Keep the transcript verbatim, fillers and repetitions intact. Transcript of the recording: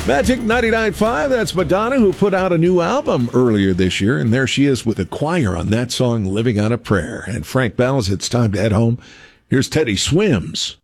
Magic ninety-nine point five, that's Madonna, who put out a new album earlier this year, and there she is with a choir on that song, Living on a Prayer. And Frank Bells, it's time to head home. Here's Teddy Swims.